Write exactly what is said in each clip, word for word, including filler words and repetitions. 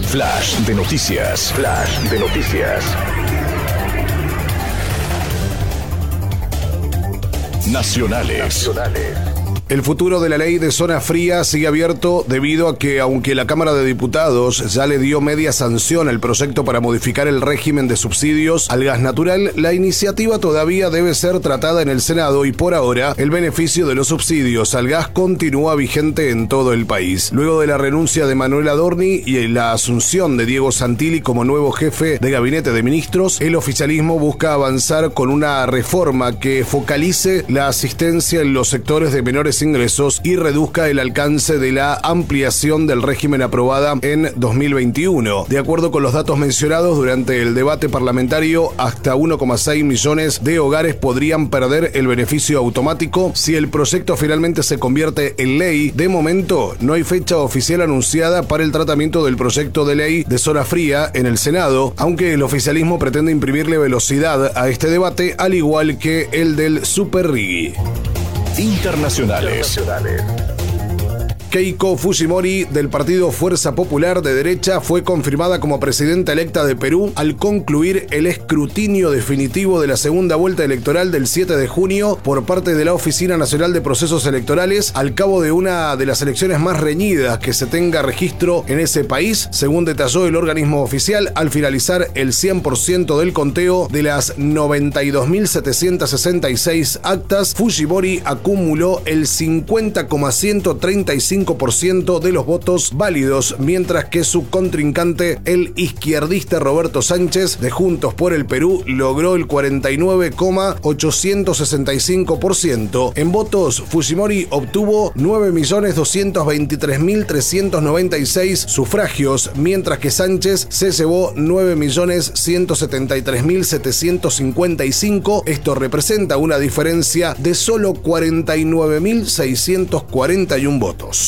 Flash de noticias. Flash de noticias. Nacionales. Nacionales. El futuro de la ley de zona fría sigue abierto debido a que, aunque la Cámara de Diputados ya le dio media sanción al proyecto para modificar el régimen de subsidios al gas natural, la iniciativa todavía debe ser tratada en el Senado y por ahora el beneficio de los subsidios al gas continúa vigente en todo el país. Luego de la renuncia de Manuel Adorni y la asunción de Diego Santilli como nuevo jefe de gabinete de ministros, el oficialismo busca avanzar con una reforma que focalice la asistencia en los sectores de menores ingresos y reduzca el alcance de la ampliación del régimen aprobada en dos mil veintiuno. De acuerdo con los datos mencionados durante el debate parlamentario, hasta uno coma seis millones de hogares podrían perder el beneficio automático si el proyecto finalmente se convierte en ley. De momento, no hay fecha oficial anunciada para el tratamiento del proyecto de ley de zona fría en el Senado, aunque el oficialismo pretende imprimirle velocidad a este debate, al igual que el del Super Rigui. Internacionales. Internacionales. Keiko Fujimori, del partido Fuerza Popular de Derecha, fue confirmada como presidenta electa de Perú al concluir el escrutinio definitivo de la segunda vuelta electoral del siete de junio por parte de la Oficina Nacional de Procesos Electorales, al cabo de una de las elecciones más reñidas que se tenga registro en ese país, según detalló el organismo oficial. Al finalizar el cien por ciento del conteo de las noventa y dos mil setecientos sesenta y seis actas, Fujimori acumuló el cincuenta coma ciento treinta y cinco por ciento de los votos válidos, mientras que su contrincante, el izquierdista Roberto Sánchez de Juntos por el Perú, logró el cuarenta y nueve coma ochocientos sesenta y cinco por ciento. En votos, Fujimori obtuvo nueve millones doscientos veintitrés mil trescientos noventa y seis sufragios, mientras que Sánchez se llevó nueve millones ciento setenta y tres mil setecientos cincuenta y cinco. Esto representa una diferencia de solo cuarenta y nueve mil seiscientos cuarenta y uno votos.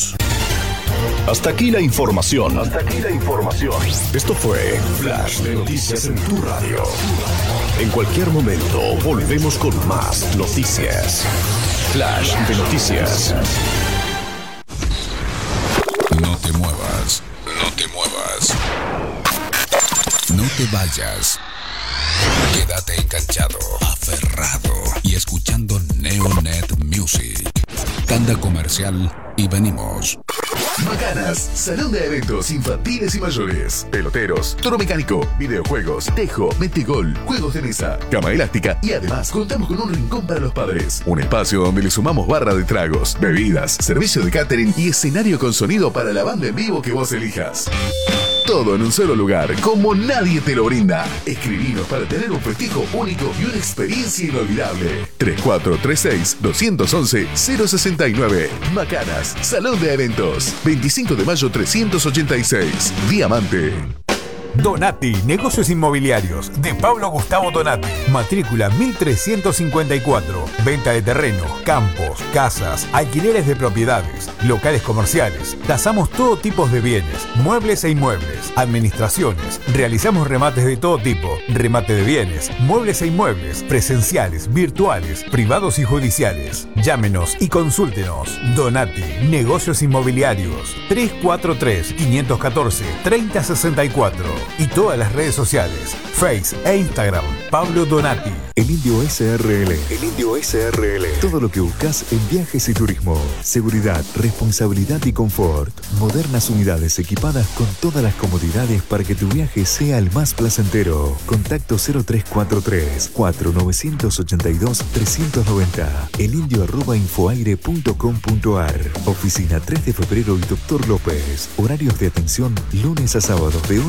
Hasta aquí la información. Hasta aquí la información. Esto fue Flash de Noticias en tu radio. En cualquier momento volvemos con más noticias. Flash de Noticias. No te muevas. No te muevas. No te vayas. Quédate enganchado, aferrado y escuchando Neonet Music. Tanda comercial y venimos. Macanas, salón de eventos infantiles y mayores, peloteros, toro mecánico, videojuegos, tejo, metegol, juegos de mesa, cama elástica y además contamos con un rincón para los padres. Un espacio donde le sumamos barra de tragos, bebidas, servicio de catering y escenario con sonido para la banda en vivo que vos elijas. Todo en un solo lugar, como nadie te lo brinda. Escribinos para tener un festejo único y una experiencia inolvidable. tres cuatro tres seis, dos uno uno, cero seis nueve. Macanas, Salón de Eventos. veinticinco de mayo trescientos ochenta y seis. Diamante. Donati, Negocios Inmobiliarios, de Pablo Gustavo Donati. Matrícula mil trescientos cincuenta y cuatro. Venta de terreno, campos, casas, alquileres de propiedades, locales comerciales. Tasamos todo tipo de bienes, muebles e inmuebles, administraciones. Realizamos remates de todo tipo, remate de bienes, muebles e inmuebles, presenciales, virtuales, privados y judiciales. Llámenos y consúltenos. Donati, Negocios Inmobiliarios, tres cuatro tres, cinco uno cuatro, tres cero seis cuatro. Y todas las redes sociales, Face e Instagram, Pablo Donati. El Indio S R L. El Indio S R L. Todo lo que buscas en viajes y turismo. Seguridad, responsabilidad y confort. Modernas unidades equipadas con todas las comodidades para que tu viaje sea el más placentero. Contacto cero tres cuatro tres, cuatro nueve ocho dos, tres nueve cero. elindio arroba infoaire punto com punto ar. Oficina tres de febrero y Doctor López. Horarios de atención lunes a sábados de